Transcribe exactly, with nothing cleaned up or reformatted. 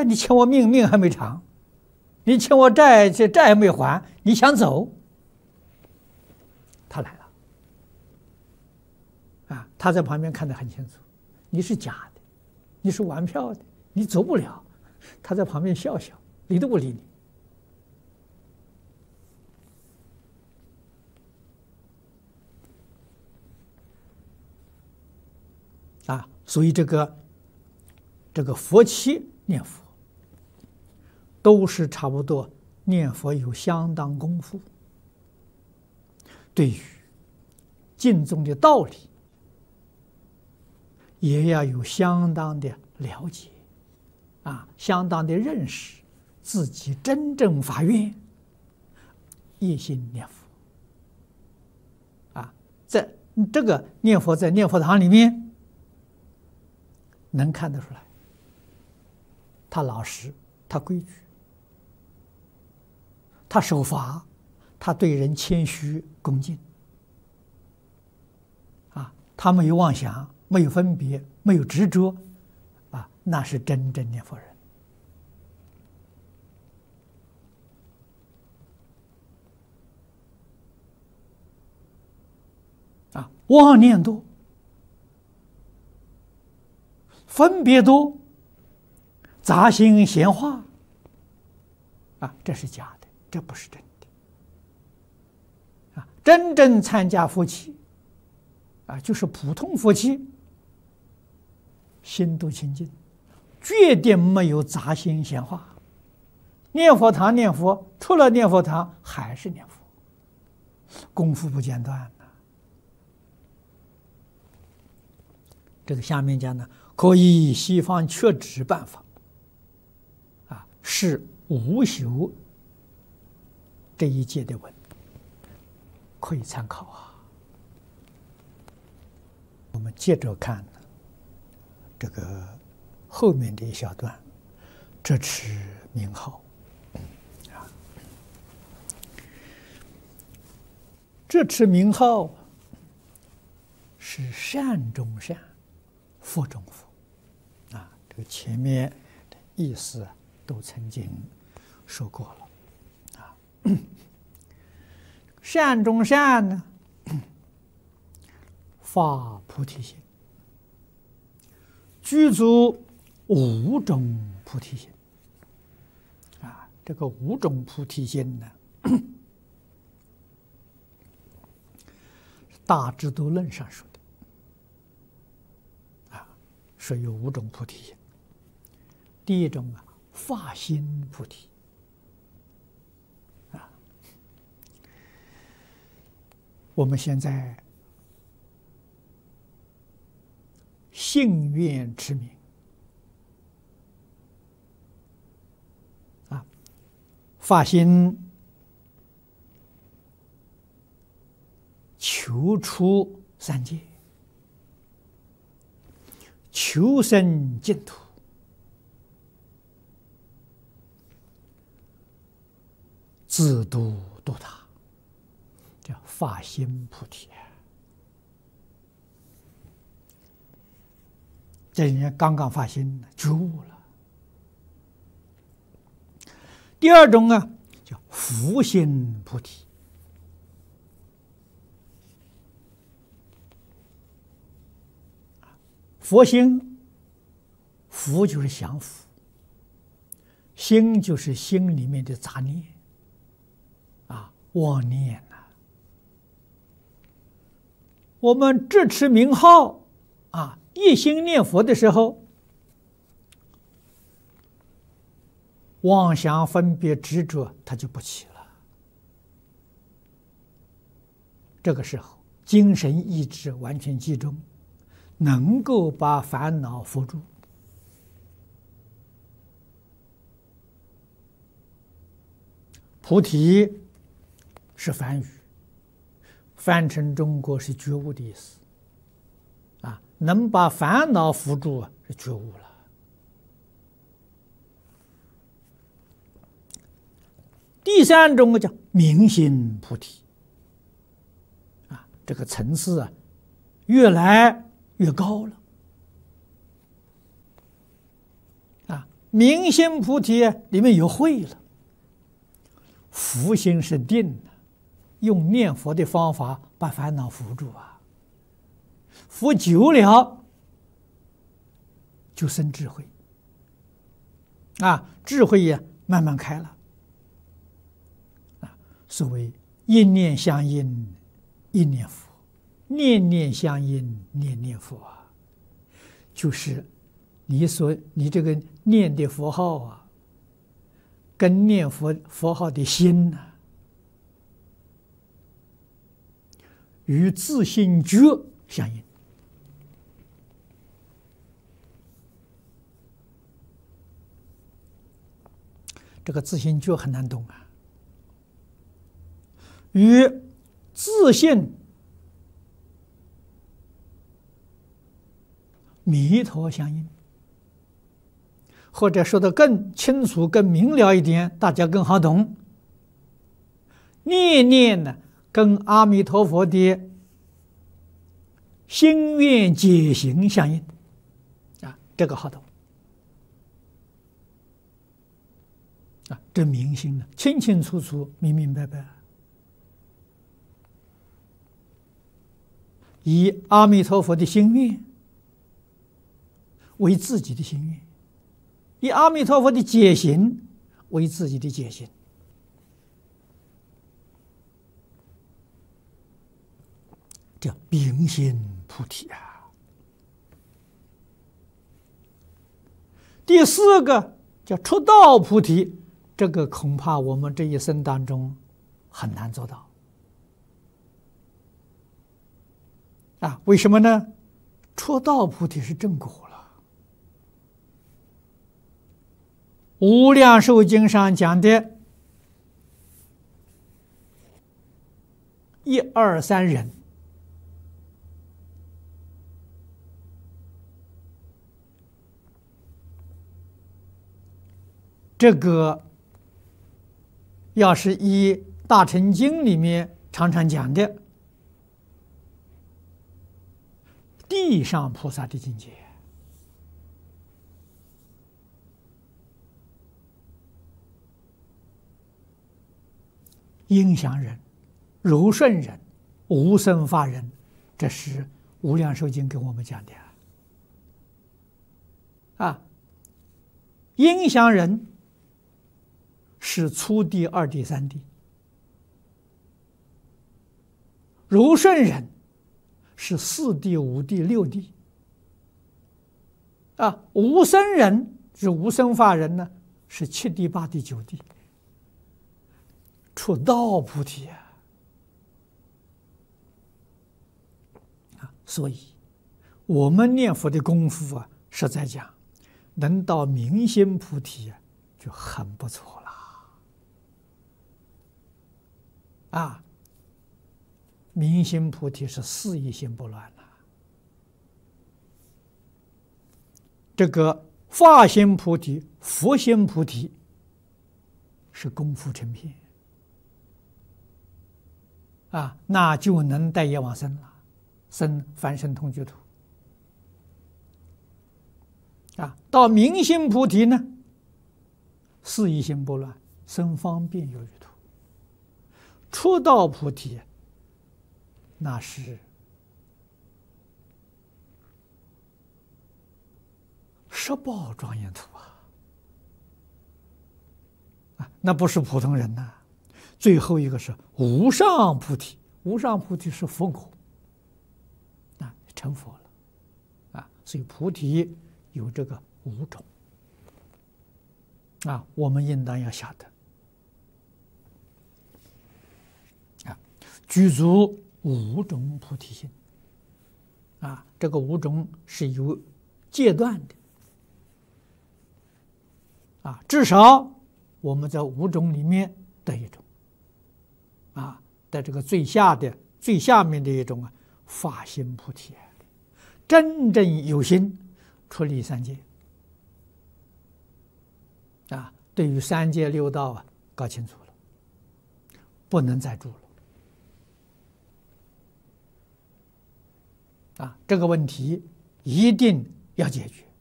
呀，你欠我命，命还没偿；你欠我债，这债还没还，你想走？他来了，啊，他在旁边看得很清楚，你是假的，你是玩票的，你走不了。他在旁边笑笑，理都不理你。啊，所以这个这个佛七念佛，都是差不多念佛有相当功夫，对于经中的道理也要有相当的了解，啊，相当的认识，自己真正发愿，一心念佛。啊，在这个念佛在念佛堂里面。能看得出来，他老实，他规矩，他守法，他对人谦虚恭敬，啊，他没有妄想，没有分别，没有执着，啊，那是真正念佛人。啊，妄念多。分别多，杂心闲话，啊，这是假的，这不是真的。啊，真正参加佛七，啊，就是普通佛七，心都清净，绝对没有杂心闲话。念佛堂念佛，除了念佛堂还是念佛，功夫不间断呢。这个下面讲呢。可以西方确指办法，啊，是无修这一节的文，可以参考啊。我们接着看这个后面的一小段，这持名号啊，这持名号是善中善，佛中佛。这个前面的意思都曾经说过了，啊，善中善呢，发菩提心，具足五种菩提心，啊，这个五种菩提心呢，大智度论上说的，啊，说有五种菩提心。第一种啊，发心菩提，啊，我们现在信愿持名，啊，发心求出三界，求生净土。自度度他，叫发心菩提。这人家刚刚发心觉悟了。第二种啊，叫福心菩提，佛心，福就是降伏，心就是心里面的杂念。妄念呐、啊，我们只持名号啊，一心念佛的时候，妄想分别执着它就不起了。这个时候，精神意志完全集中，能够把烦恼伏住。菩提是梵语，翻成中国是觉悟的意思，啊，能把烦恼伏住啊，是觉悟了。第三种叫明心菩提，啊，这个层次啊，越来越高了，啊， 明心菩提里面有慧了，福心是定的，用念佛的方法把烦恼扶住啊，扶久了就生智慧啊，智慧也慢慢开了啊。所谓一念相应，一念佛；念念相应，念念佛啊，就是你所你这个念的佛号啊，跟念佛佛号的心呢、啊，与自性觉相应。这个自性觉很难懂啊，与自性弥陀相应，或者说的更清楚、更明了一点，大家更好懂。念念呢，跟阿弥陀佛的心愿解行相应啊，这个好懂啊，这明心呢，清清楚楚、明明白白。以阿弥陀佛的心愿为自己的心愿，以阿弥陀佛的解行为自己的解行，叫明心菩提啊。第四个叫出道菩提，这个恐怕我们这一生当中很难做到啊。为什么呢？出道菩提是正果了。无量寿经上讲的一二三人，这个要是依大乘经里面常常讲的地上菩萨的境界，应祥人、柔顺人、无生法人，这是无量寿经跟我们讲的啊。应祥人是初地、二地、三地，柔顺人是四地、五地、六地，啊，无生人是无生法人呢，是七地、八地、九地。出道菩提啊！啊，所以我们念佛的功夫啊，实在讲，能到明心菩提啊，就很不错了。啊，明心菩提是四意心不乱了。这个法心菩提、佛心菩提是功夫成片。啊，那就能带业往生了，生凡圣同居土。啊，到明心菩提呢，四意心不乱，生方便有余土。出道菩提，那是十报庄严土啊！啊，那不是普通人呐、啊。最后一个是无上菩提，无上菩提是佛果，啊，成佛了，啊，所以菩提有这个五种，啊，我们应当要晓得，啊，具足五种菩提心，啊，这个五种是有阶段的，啊，至少我们在五种里面得一种。啊，在这个最下的最下面的一种啊，法心菩提，真正有心出离三界啊，对于三界六道啊搞清楚了，不能再住了啊，这个问题一定要解决。